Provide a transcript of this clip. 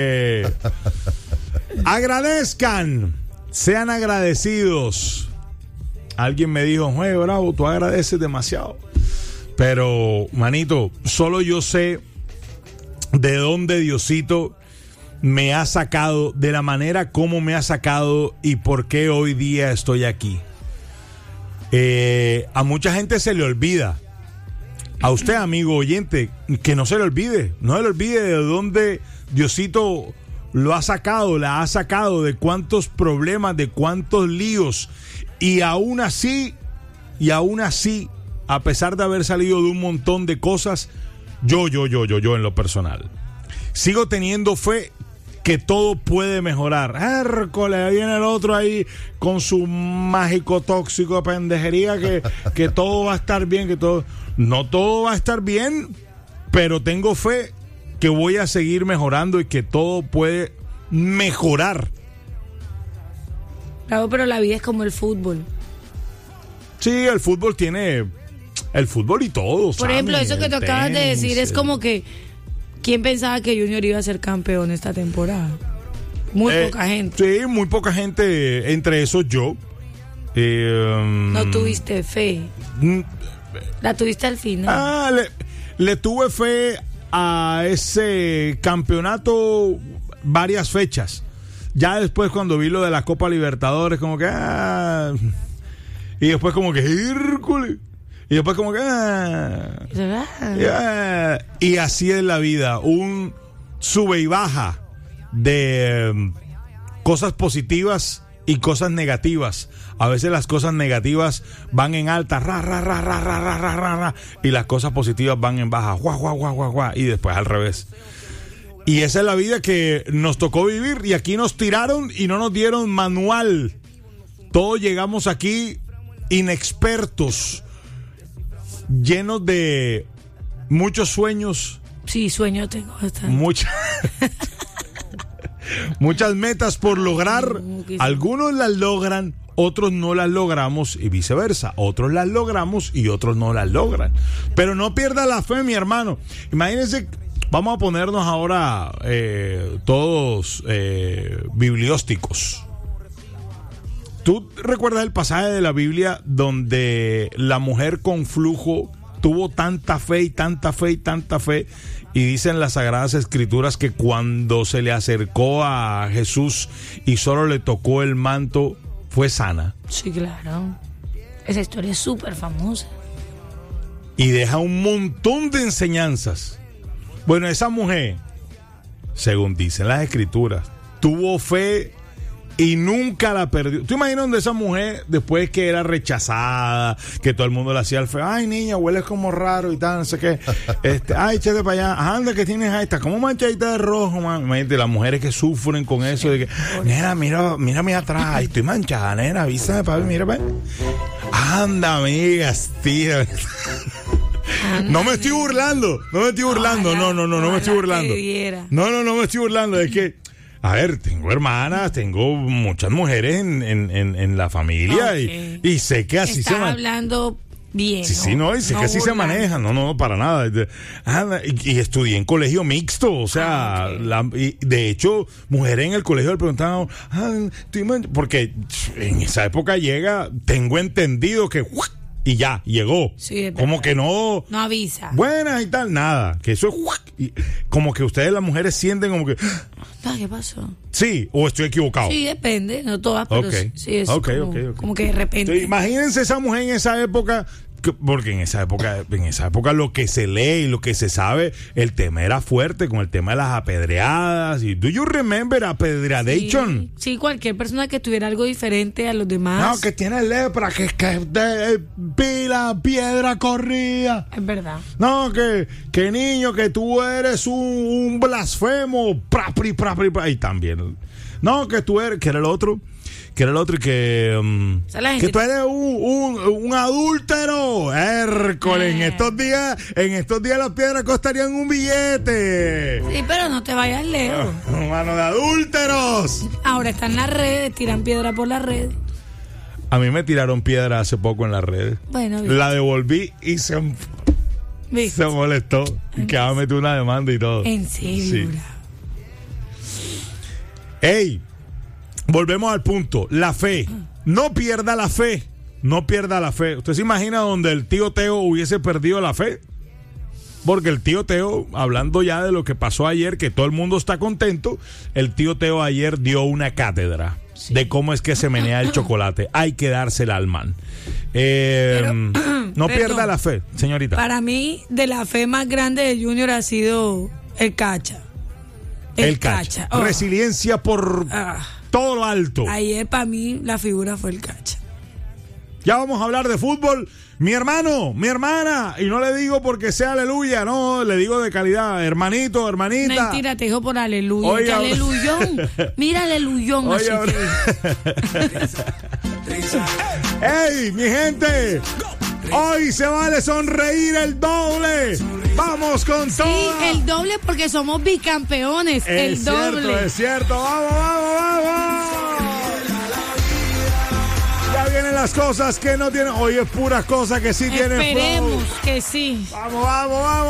Agradezcan, sean agradecidos. Alguien me dijo, "Oye, Bravo, tú agradeces demasiado." Pero, manito, solo yo sé de dónde Diosito me ha sacado, de la manera como me ha sacado y por qué hoy día estoy aquí. A mucha gente se le olvida. A usted, amigo oyente, que no se le olvide. No se le olvide de dónde Diosito lo ha sacado, la ha sacado, de cuántos problemas, de cuántos líos. Y aún así, a pesar de haber salido de un montón de cosas, yo en lo personal, sigo teniendo fe que todo puede mejorar. Hércules, viene el otro ahí con su mágico tóxico de pendejería que todo va a estar bien, no todo va a estar bien, pero tengo fe que voy a seguir mejorando y que todo puede mejorar. Claro, pero la vida es como el fútbol. Sí, el fútbol y todo. Por ejemplo, eso que tú acabas de decir es como que ¿quién pensaba que Junior iba a ser campeón esta temporada? Muy poca gente. Sí, muy poca gente, entre esos yo. No tuviste fe. La tuviste al final. Le tuve fe a ese campeonato varias fechas. Ya después, cuando vi lo de la Copa Libertadores, como que y después como que Hércules. Y después como que y así es la vida, un sube y baja de cosas positivas y cosas negativas. A veces las cosas negativas van en alta, y las cosas positivas van en baja, y después al revés. Y esa es la vida que nos tocó vivir, y aquí nos tiraron y no nos dieron manual. Todos llegamos aquí inexpertos, llenos de muchos sueños. Sí, sueño tengo bastante. Muchas metas por lograr. Algunos las logran, otros no las logramos, y viceversa. Otros las logramos y otros no las logran. Pero no pierda la fe, mi hermano. Imagínense, vamos a ponernos ahora todos bibliósticos. ¿Tú recuerdas el pasaje de la Biblia donde la mujer con flujo tuvo tanta fe y tanta fe y tanta fe? Y dicen las Sagradas Escrituras que cuando se le acercó a Jesús y solo le tocó el manto, fue sana. Sí, claro. Esa historia es súper famosa. Y deja un montón de enseñanzas. Bueno, esa mujer, según dicen las Escrituras, tuvo fe y nunca la perdió. ¿Tú imaginas donde esa mujer, después que era rechazada, que todo el mundo le hacía el feo, ay niña, hueles como raro y tal, no sé qué, ay, échate para allá, anda que tienes ahí, está como manchadita de rojo, man. Imagínate las mujeres que sufren con eso de que, nena, mírame atrás, estoy manchada, nena, avísame para ver, mira, anda, amigas, tía. No me estoy burlando, no me estoy burlando, no me estoy burlando. No me estoy burlando, es que, a ver, tengo hermanas, tengo muchas mujeres en la familia, okay. y sé que así se maneja. Hablando bien. Sí, no, y sé que así se maneja, no, para nada. Y estudié en colegio mixto, o sea, okay. Y de hecho, mujeres en el colegio le preguntaban, porque en esa época tengo entendido que y ya, llegó. Sí, como que no avisa. Buenas y tal, nada. Que eso es como que ustedes las mujeres sienten como que ¿qué pasó? Sí, o estoy equivocado. Sí, depende, no todas, pero okay. Sí es okay. Como que de repente. Sí, imagínense esa mujer en esa época, porque en esa época lo que se lee y lo que se sabe, el tema era fuerte con el tema de las apedreadas. Y do you remember apedreadation? Sí, cualquier persona que tuviera algo diferente a los demás. No, que tiene lepra, que pila, piedra corrida. Es verdad. No, que niño, que tú eres un blasfemo. Y también. No, que tú eres, que era el otro y que tú eres un adúltero. Hércules, en estos días las piedras costarían un billete. Sí, pero no te vayas lejos. Mano de adúlteros. Ahora están las redes, tiran piedra por las redes. A mí me tiraron piedra hace poco en las redes. Bueno, la devolví y se molestó. Y que me metió una demanda y todo. ¿En serio? Sí. Ey, volvemos al punto. La fe. No pierda la fe. No pierda la fe. ¿Usted se imagina donde el tío Teo hubiese perdido la fe? Porque el tío Teo, hablando ya de lo que pasó ayer, que todo el mundo está contento, el tío Teo ayer dio una cátedra de cómo es que se menea el chocolate. Hay que dársela al man. No pierda la fe, señorita. Para mí, de la fe más grande de Junior ha sido el Cacha. El Cacha. Oh. Resiliencia por todo lo alto. Ayer para mí la figura fue el Cacha. Ya vamos a hablar de fútbol. Mi hermano, mi hermana, y no le digo porque sea aleluya, no, le digo de calidad, hermanito, hermanita. Mentira, te dijo por aleluya. Oiga, aleluyón. Mira aleluyón. Oiga, ¡Ey, mi gente! Hoy se vale sonreír el doble. Vamos con todo. Sí, el doble porque somos bicampeones. El doble. Es cierto. Vamos, vamos, vamos. Ya vienen las cosas que no tienen. Hoy es puras cosas que sí tienen flow. Esperemos que sí. Vamos, vamos, vamos.